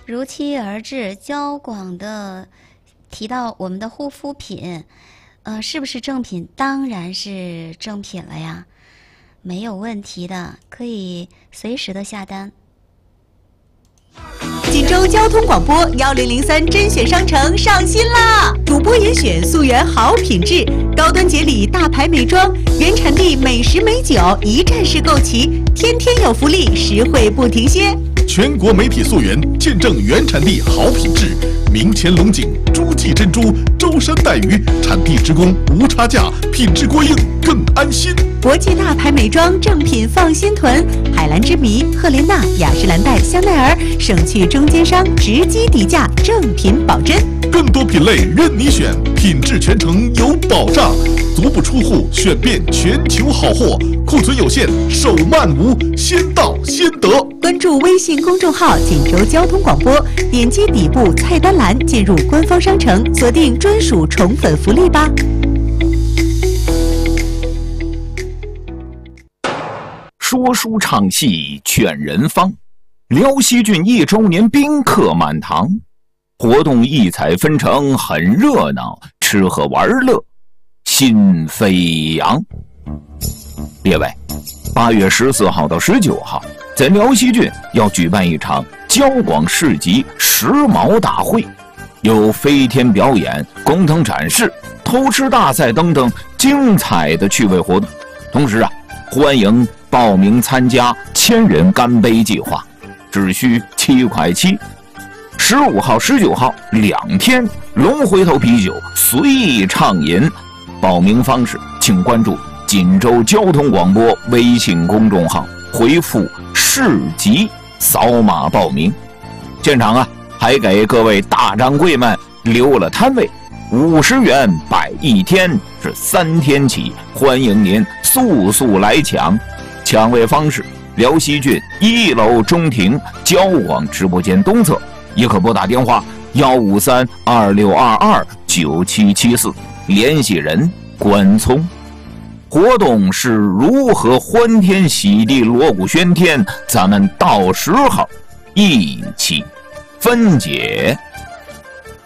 如期而至，交广的提到我们的护肤品，是不是正品？当然是正品了呀，没有问题的，可以随时的下单。 锦州交通广播1003甄选商城上新啦！主播严选溯源好品质，高端节礼大牌美妆，原产地美食美酒一站式购齐，天天有福利，实惠不停歇。 全国媒体溯源，见证原产地好品质。明前龙井、诸暨珍珠、舟山带鱼，产地直供，无差价，品质过硬，更安心。 国际大牌美妆正品放心囤，海蓝之谜、赫莲娜、雅诗兰黛、香奈儿，省去中间商，直击底价，正品保真。 更多品类任你选，品质全程有保障，足不出户选遍全球好货，库存有限，手慢无，先到先得。 关注微信公众号锦州交通广播，点击底部菜单栏进入官方商城，锁定专属宠粉福利吧。 说书唱戏劝人方，辽西郡1周年宾客满堂，活动异彩纷呈，很热闹，吃喝玩乐心飞扬。列位，8月14号到19号，在辽西郡要举办一场交广市集时髦大会，有飞天表演、工藤展示、偷吃大赛等等精彩的趣味活动。同时欢迎报名参加1000人干杯计划，只需7块7。15号、19号2天，龙回头啤酒随意畅饮。报名方式，请关注锦州交通广播微信公众号，回复市集扫码报名。现场还给各位大掌柜们留了摊位，50元摆1天，是3天起，欢迎您速速来抢。抢位方式：辽西郡1楼中庭交广直播间东侧，也可拨打电话153-2622-9774，联系人关聪。活动是如何欢天喜地、锣鼓喧天，咱们到时候一起分解。